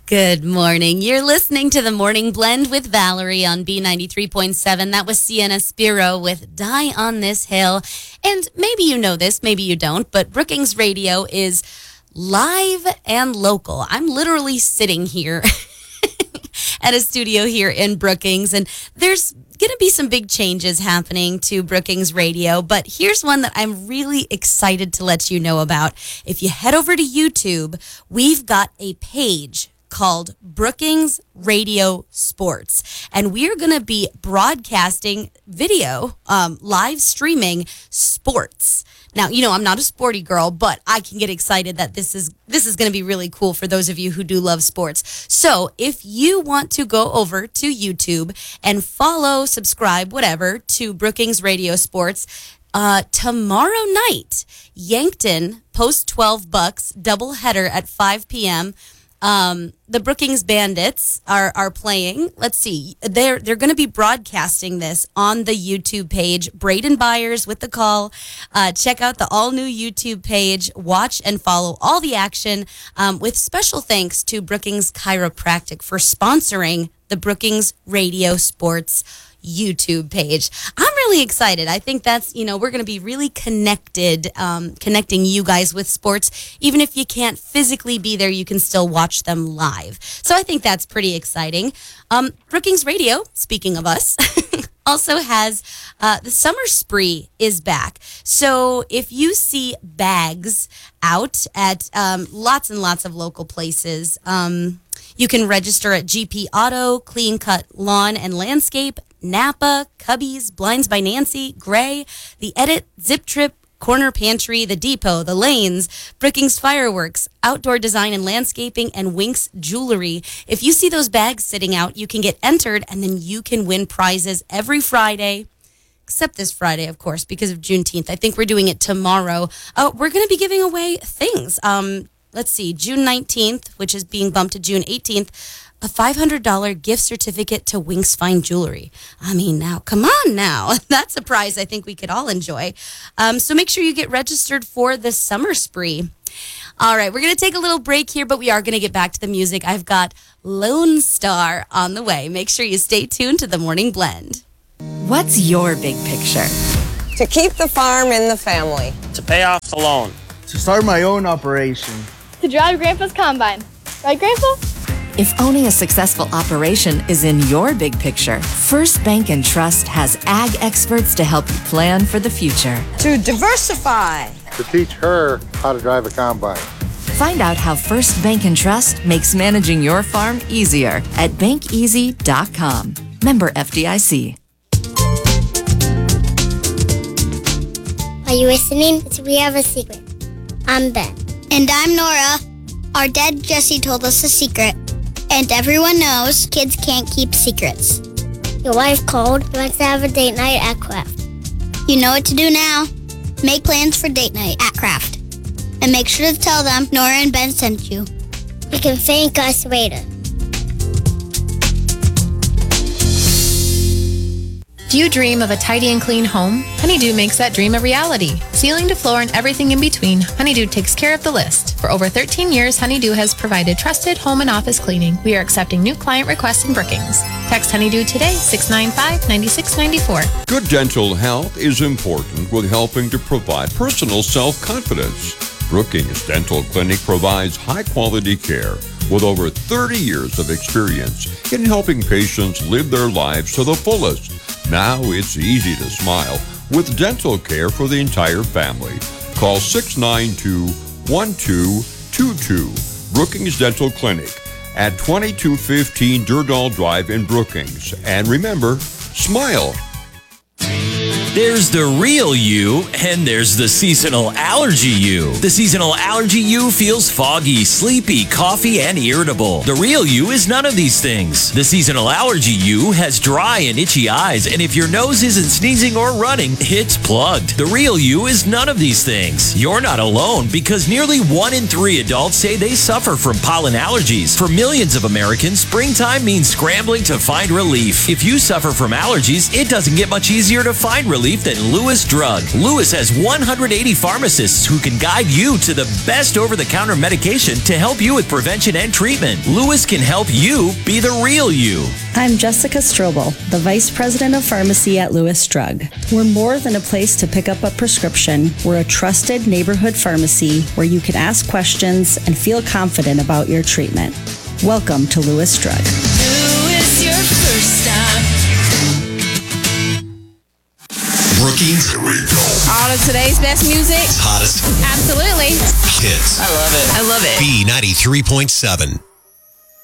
Good morning. You're listening to the Morning Blend with Valerie on B93.7. That was Sienna Spiro with Die on This Hill. And maybe you know this, maybe you don't, but Brookings Radio is live and local. I'm literally sitting here at a studio here in Brookings, and there's going to be some big changes happening to Brookings Radio, but here's one that I'm really excited to let you know about. If you head over to YouTube, we've got a page called Brookings Radio Sports, and we're going to be broadcasting video, live streaming sports. Now, you know, I'm not a sporty girl, but I can get excited that this is going to be really cool for those of you who do love sports. So if you want to go over to YouTube and follow, subscribe, whatever, to Brookings Radio Sports, tomorrow night, Yankton post 12 bucks doubleheader at 5 p.m. The Brookings Bandits are playing. Let's see. They're going to be broadcasting this on the YouTube page. Braden Byers with the call. Check out the all-new YouTube page. Watch and follow all the action, with special thanks to Brookings Chiropractic for sponsoring the Brookings Radio Sports YouTube page. I'm really excited. I think that's, we're going to be really connected, connecting you guys with sports. Even if you can't physically be there, you can still watch them live. So I think that's pretty exciting. Brookings Radio, speaking of us, also has the summer spree is back. So if you see bags out at lots and lots of local places, you can register at GP Auto, Clean Cut Lawn and Landscape, Napa, Cubbies, Blinds by Nancy, Gray, The Edit, Zip Trip, Corner Pantry, The Depot, The Lanes, Brookings Fireworks, Outdoor Design and Landscaping, and Winks Jewelry. If you see those bags sitting out, you can get entered, and then you can win prizes every Friday, except this Friday, of course, because of Juneteenth. I think we're doing it tomorrow. We're going to be giving away things. Let's see, June 19th, which is being bumped to June 18th, a $500 gift certificate to Winks Fine Jewelry. I mean, now, come on now. That's a prize I think we could all enjoy. So make sure you get registered for the summer spree. All right, we're going to take a little break here, but we are going to get back to the music. I've got Lone Star on the way. Make sure you stay tuned to the Morning Blend. What's your big picture? To keep the farm in the family. To pay off the loan. To start my own operation. To drive Grandpa's combine. Right, Grandpa? If owning a successful operation is in your big picture, First Bank and Trust has ag experts to help you plan for the future. To diversify. To teach her how to drive a combine. Find out how First Bank and Trust makes managing your farm easier at bankeasy.com. Member FDIC. Are you listening? We have a secret. I'm Ben. And I'm Nora. Our dad Jesse told us a secret. And everyone knows kids can't keep secrets. Your wife called. He wants to have a date night at Kraft. You know what to do now. Make plans for date night at Kraft. And make sure to tell them Nora and Ben sent you. You can thank us later. Do you dream of a tidy and clean home? Honeydew makes that dream a reality. Ceiling to floor and everything in between, Honeydew takes care of the list. For over 13 years, Honeydew has provided trusted home and office cleaning. We are accepting new client requests in Brookings. Text Honeydew today, 695-9694. Good dental health is important with helping to provide personal self-confidence. Brookings Dental Clinic provides high-quality care with over 30 years of experience in helping patients live their lives to the fullest. Now it's easy to smile with dental care for the entire family. Call 692-1222 Brookings Dental Clinic at 2215 Durdall Drive in Brookings. And remember, smile. There's the real you, and there's the seasonal allergy you. The seasonal allergy you feels foggy, sleepy, coughy, and irritable. The real you is none of these things. The seasonal allergy you has dry and itchy eyes, and if your nose isn't sneezing or running, it's plugged. The real you is none of these things. You're not alone, because nearly 1 in 3 adults say they suffer from pollen allergies. For millions of Americans, springtime means scrambling to find relief. If you suffer from allergies, it doesn't get much easier to find relief relief than Lewis Drug. Lewis has 180 pharmacists who can guide you to the best over-the-counter medication to help you with prevention and treatment. Lewis can help you be the real you. I'm Jessica Strobel, the Vice President of Pharmacy at Lewis Drug. We're more than a place to pick up a prescription. We're a trusted neighborhood pharmacy where you can ask questions and feel confident about your treatment. Welcome to Lewis Drug. Lewis, your first stop. Brookings. Here we go. All of today's best music. Hottest. Absolutely. Hits. I love it. I love it. B93.7.